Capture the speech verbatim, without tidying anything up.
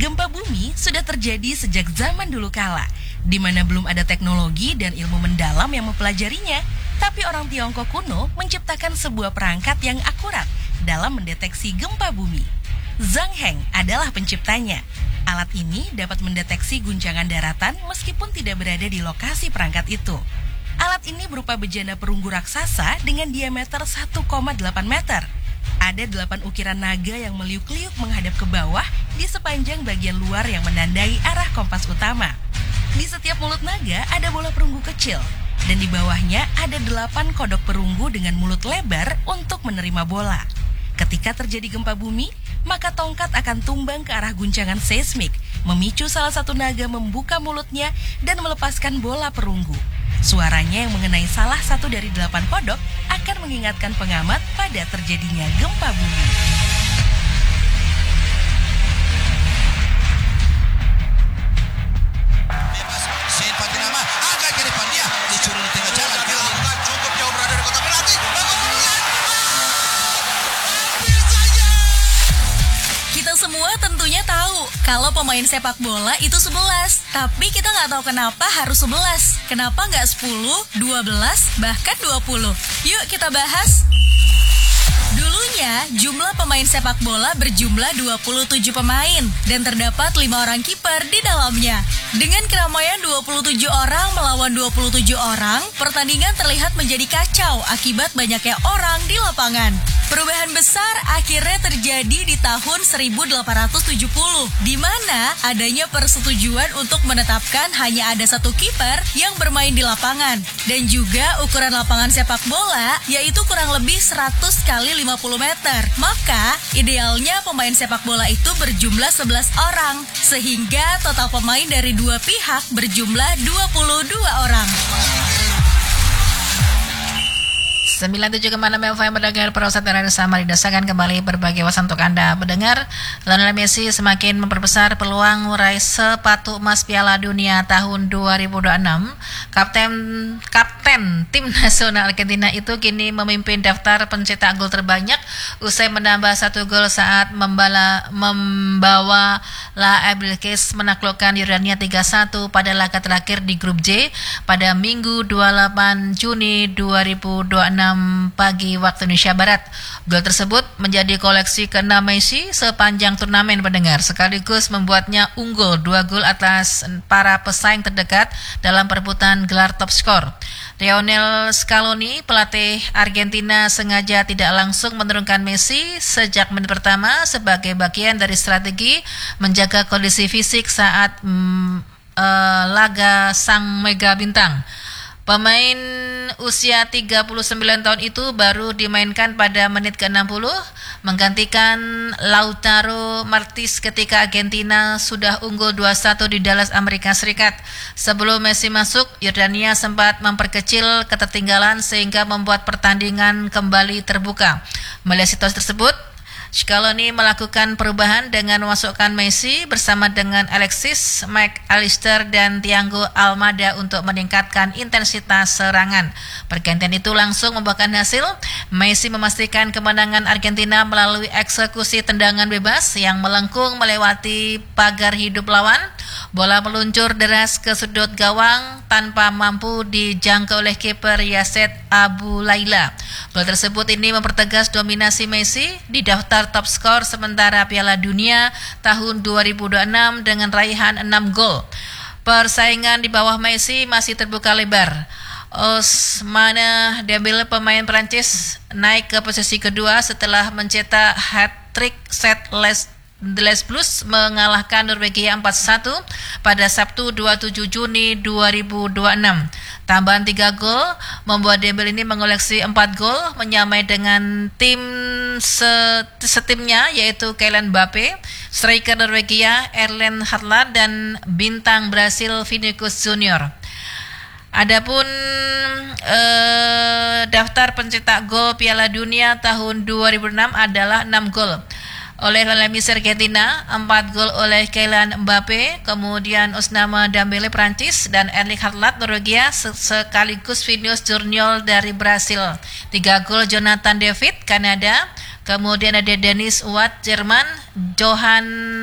Gempa bumi sudah terjadi sejak zaman dulu kala, di mana belum ada teknologi dan ilmu mendalam yang mempelajarinya. Tapi orang Tiongkok kuno menciptakan sebuah perangkat yang akurat dalam mendeteksi gempa bumi. Zhang Heng adalah penciptanya. Alat ini dapat mendeteksi guncangan daratan meskipun tidak berada di lokasi perangkat itu. Alat ini berupa bejana perunggu raksasa dengan diameter satu koma delapan meter. Ada delapan ukiran naga yang meliuk-liuk menghadap ke bawah di sepanjang bagian luar yang menandai arah kompas utama. Di setiap mulut naga ada bola perunggu kecil, dan di bawahnya ada delapan kodok perunggu dengan mulut lebar untuk menerima bola. Ketika terjadi gempa bumi, maka tongkat akan tumbang ke arah guncangan seismik, memicu salah satu naga membuka mulutnya dan melepaskan bola perunggu. Suaranya yang mengenai salah satu dari delapan kodok akan mengingatkan pengamat pada terjadinya gempa bumi. Bebas, Zain Fatinama agak ke depan dia, dicuri di tengah jalan. Dilakukan cukup jauh berada di kotak penalti. Kita semua tentunya tahu kalau pemain sepak bola itu sebelas. Tapi kita nggak tahu kenapa harus sebelas. Kenapa nggak sepuluh, dua belas, bahkan dua puluh? Yuk kita bahas. Dulunya, jumlah pemain sepak bola berjumlah dua puluh tujuh pemain dan terdapat lima orang kiper di dalamnya. Dengan keramaian dua puluh tujuh orang melawan dua puluh tujuh orang, pertandingan terlihat menjadi kacau akibat banyaknya orang di lapangan. Perubahan besar akhirnya terjadi di tahun seribu delapan ratus tujuh puluh, di mana adanya persetujuan untuk menetapkan hanya ada satu kiper yang bermain di lapangan, dan juga ukuran lapangan sepak bola yaitu kurang lebih seratus kali lima puluh meter. Maka idealnya pemain sepak bola itu berjumlah sebelas orang, sehingga total pemain dari dua pihak berjumlah dua puluh dua orang. sembilan puluh tujuh koma enam F M mendengar Prostat dan sama didasarkan kembali berbagai wawasan untuk Anda mendengar. Lionel Messi semakin memperbesar peluang meraih sepatu emas Piala Dunia tahun dua ribu dua puluh enam. Kapten Kapten tim nasional Argentina itu kini memimpin daftar pencetak gol terbanyak usai menambah satu gol saat membala, membawa La Abril-Case menaklukkan Yordania tiga satu pada laga terakhir di grup J pada Minggu dua puluh delapan Juni dua ribu dua puluh enam pagi waktu Indonesia Barat. Gol tersebut menjadi koleksi keenam Messi sepanjang turnamen pendengar, sekaligus membuatnya unggul dua gol atas para pesaing terdekat dalam perebutan gelar top skor. Lionel Scaloni, pelatih Argentina, sengaja tidak langsung menurunkan Messi sejak menit pertama sebagai bagian dari strategi menjaga kondisi fisik saat mm, uh, laga sang mega bintang. Pemain usia tiga puluh sembilan tahun itu baru dimainkan pada menit ke enam puluh, menggantikan Lautaro Martinez ketika Argentina sudah unggul dua satu di Dallas, Amerika Serikat. Sebelum Messi masuk, Yordania sempat memperkecil ketertinggalan sehingga membuat pertandingan kembali terbuka. Melihat situasi tersebut, Scaloni melakukan perubahan dengan memasukkan Messi bersama dengan Alexis McAllister dan Thiago Almada untuk meningkatkan intensitas serangan. Pergantian itu langsung membuahkan hasil. Messi memastikan kemenangan Argentina melalui eksekusi tendangan bebas yang melengkung melewati pagar hidup lawan. Bola meluncur deras ke sudut gawang tanpa mampu dijangkau oleh kiper Yacet Abu Laila. Gol tersebut ini mempertegas dominasi Messi di daftar top skor sementara Piala Dunia tahun dua ribu dua puluh enam dengan raihan enam gol. Persaingan di bawah Messi masih terbuka lebar. Ousmane Dembélé, pemain Prancis, naik ke posisi kedua setelah mencetak hat-trick set Les Les Blues mengalahkan Norwegia empat satu pada Sabtu dua puluh tujuh Juni dua ribu dua puluh enam. Tambahan tiga gol membuat Dembélé ini mengoleksi empat gol, menyamai dengan tim setimnya yaitu Kylian Mbappe, striker Norwegia Erling Haaland dan bintang Brasil Vinicius Junior. Adapun eh, daftar pencetak gol Piala Dunia tahun dua ribu enam adalah enam gol oleh Lionel Messi Argentina, empat gol oleh Kylian Mbappe, kemudian Ousmane Dembélé Prancis dan Erling Haaland Norwegia sekaligus Vinicius Junior dari Brasil. tiga gol Jonathan David Kanada, kemudian ada Dennis Watt Jerman, Johan